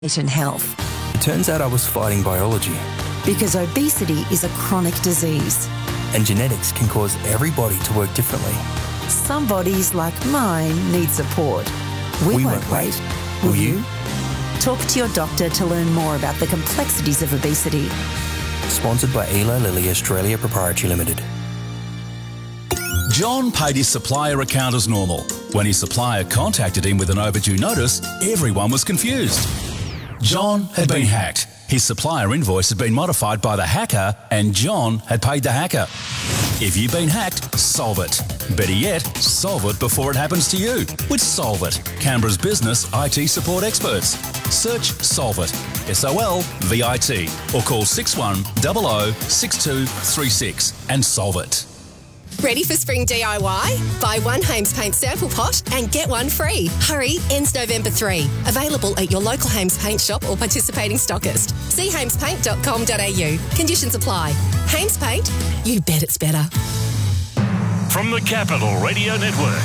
and health. It turns out I was fighting biology. Because obesity is a chronic disease. And genetics can cause every body to work differently. Some bodies, like mine, need support. We won't wait. Will you? Talk to your doctor to learn more about the complexities of obesity. Sponsored by Eli Lilly Australia Proprietary Limited. John paid his supplier account as normal. When his supplier contacted him with an overdue notice, everyone was confused. John had been hacked. His supplier invoice had been modified by the hacker and John had paid the hacker. If you've been hacked, solve it. Better yet, solve it before it happens to you with Solve It, Canberra's business IT support experts. Search Solve It, SOLVIT, or call 6100 6236 and solve it. Ready for spring DIY? Buy one Hames Paint sample pot and get one free. Hurry, ends November 3. Available at your local Hames Paint shop or participating stockist. See hamespaint.com.au. Conditions apply. Hames Paint, you bet it's better. From the Capital Radio Network,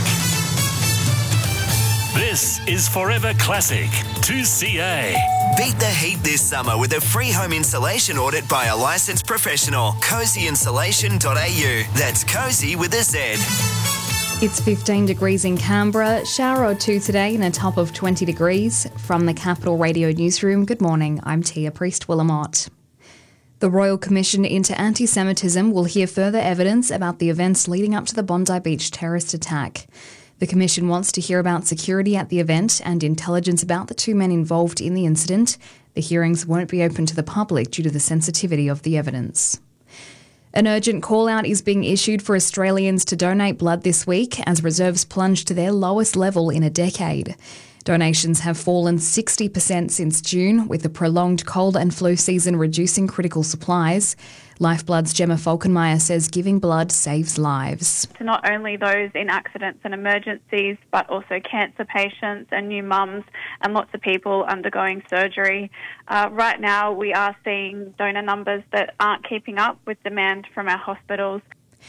this is Forever Classic 2CA. Beat the heat this summer with a free home insulation audit by a licensed professional. CozyInsulation.au. That's Cozy with a Z. It's 15 degrees in Canberra, shower or two today and a top of 20 degrees. From the Capital Radio Newsroom, good morning, I'm Tia Priest-Willamott. The Royal Commission into Anti-Semitism will hear further evidence about the events leading up to the Bondi Beach terrorist attack. The Commission wants to hear about security at the event and intelligence about the two men involved in the incident. The hearings won't be open to the public due to the sensitivity of the evidence. An urgent call-out is being issued for Australians to donate blood this week as reserves plunge to their lowest level in a decade. Donations have fallen 60% since June, with the prolonged cold and flu season reducing critical supplies. Lifeblood's Gemma Falkenmeyer says giving blood saves lives. To not only those in accidents and emergencies, but also cancer patients and new mums and lots of people undergoing surgery. Right now we are seeing donor numbers that aren't keeping up with demand from our hospitals.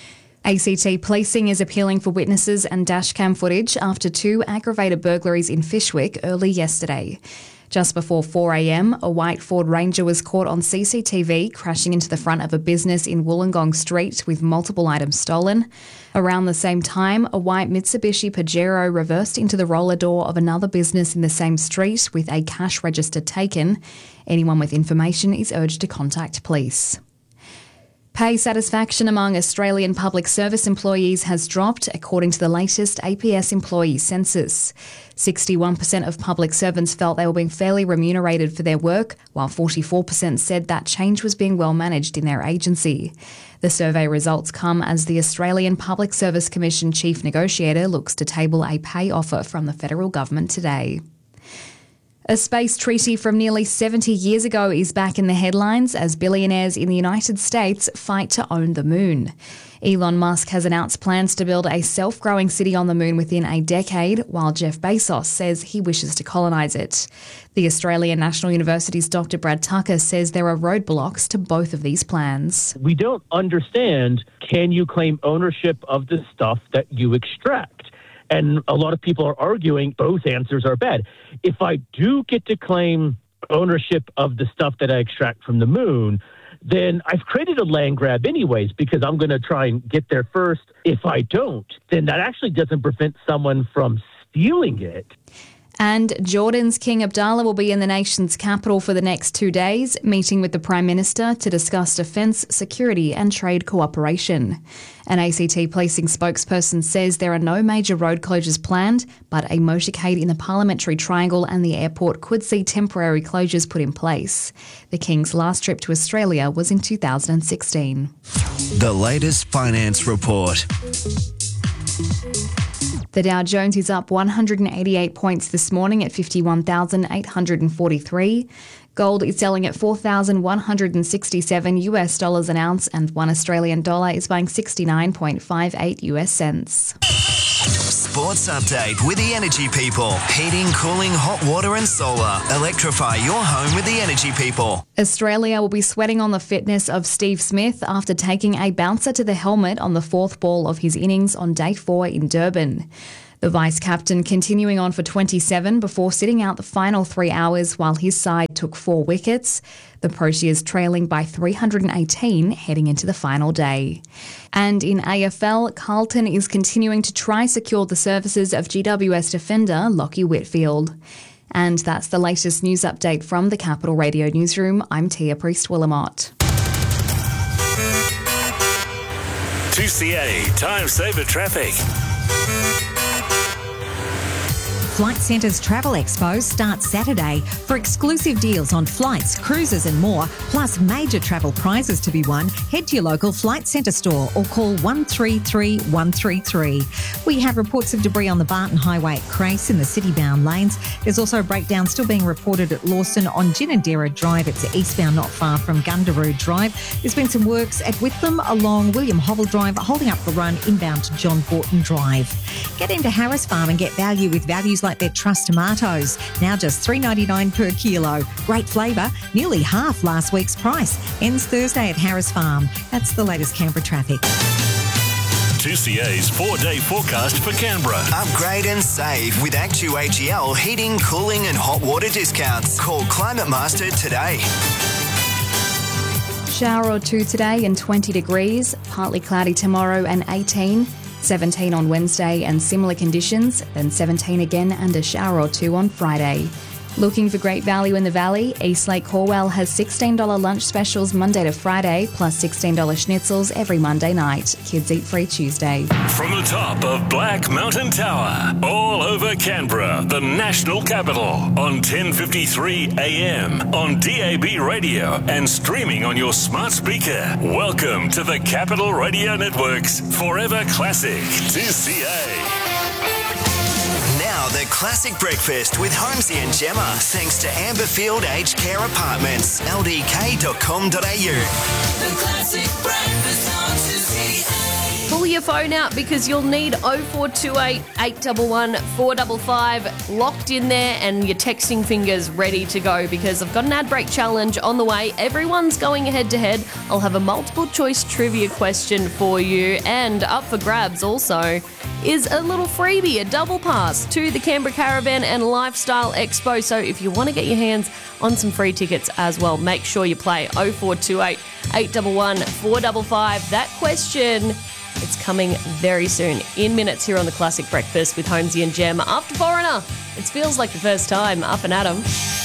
ACT Policing is appealing for witnesses and dashcam footage after two aggravated burglaries in Fyshwick early yesterday. Just before 4 a.m, a white Ford Ranger was caught on CCTV crashing into the front of a business in Wollongong Street with multiple items stolen. Around the same time, a white Mitsubishi Pajero reversed into the roller door of another business in the same street with a cash register taken. Anyone with information is urged to contact police. Pay satisfaction among Australian public service employees has dropped, according to the latest APS employee census. 61% of public servants felt they were being fairly remunerated for their work, while 44% said that change was being well managed in their agency. The survey results come as the Australian Public Service Commission chief negotiator looks to table a pay offer from the federal government today. A space treaty from nearly 70 years ago is back in the headlines as billionaires in the United States fight to own the moon. Elon Musk has announced plans to build a self-growing city on the moon within a decade, while Jeff Bezos says he wishes to colonise it. The Australian National University's Dr. Brad Tucker says there are roadblocks to both of these plans. We don't understand, can you claim ownership of the stuff that you extract? And a lot of people are arguing both answers are bad. If I do get to claim ownership of the stuff that I extract from the moon, then I've created a land grab anyways because I'm going to try and get there first. If I don't, then that actually doesn't prevent someone from stealing it. And Jordan's King Abdallah will be in the nation's capital for the next 2 days, meeting with the Prime Minister to discuss defence, security and trade cooperation. An ACT Policing spokesperson says there are no major road closures planned, but a motorcade in the Parliamentary Triangle and the airport could see temporary closures put in place. The King's last trip to Australia was in 2016. The latest finance report. The Dow Jones is up 188 points this morning at 51,843. Gold is selling at $4,167 an ounce, and $1 Australian dollar is buying 69.58 US cents. Sports update with the Energy People. Heating, cooling, hot water and solar. Electrify your home with the Energy People. Australia will be sweating on the fitness of Steve Smith after taking a bouncer to the helmet on the fourth ball of his innings on day 4 in Durban. The vice-captain continuing on for 27 before sitting out the final 3 hours while his side took 4 wickets. The Proteas trailing by 318 heading into the final day. And in AFL, Carlton is continuing to try secure the services of GWS defender Lockie Whitfield. And that's the latest news update from the Capital Radio Newsroom. I'm Tia Priest-Willamott. 2CA Time Saver Traffic. Flight Centre's Travel Expo starts Saturday for exclusive deals on flights, cruises and more, plus major travel prizes to be won. Head to your local Flight Centre store or call 133 133. We have reports of debris on the Barton Highway at Crace in the city-bound lanes. There's also a breakdown still being reported at Lawson on Ginninderra Drive. It's eastbound not far from Gundaroo Drive. There's been some works at Whitlam along William Hovell Drive, holding up the run inbound to John Gorton Drive. Get into Harris Farm and get value with values like their Trust tomatoes, now just $3.99 per kilo. Great flavour, nearly half last week's price. Ends Thursday at Harris Farm. That's the latest Canberra traffic. 2CA's 4-day forecast for Canberra. Upgrade and save with ActuAGL heating, cooling and hot water discounts. Call Climate Master today. Shower or two today and 20 degrees. Partly cloudy tomorrow and 18. 17 on Wednesday and similar conditions, then 17 again and a shower or two on Friday. Looking for great value in the Valley? Eastlake Corwell has $16 lunch specials Monday to Friday, plus $16 schnitzels every Monday night. Kids eat free Tuesday. From the top of Black Mountain Tower, all over Canberra, the national capital, on 1053 AM, on DAB radio and streaming on your smart speaker. Welcome to the Capital Radio Network's Forever Classic 2CA. Now the Classic Breakfast with Holmesy and Gemma, thanks to Amberfield Aged Care Apartments, ldk.com.au. The Classic Breakfast on 2CA. Pull your phone out because you'll need 0428 811 455 locked in there and your texting fingers ready to go because I've got an ad break challenge on the way. Everyone's going head to head. I'll have a multiple choice trivia question for you, and up for grabs also is a little freebie, a double pass to the Canberra Caravan and Lifestyle Expo. So if you want to get your hands on some free tickets as well, make sure you play 0428 811 455. That question, it's coming very soon, in minutes here on the Classic Breakfast with Holmesy and Gem. After Foreigner, it feels like the first time. Up and Adam.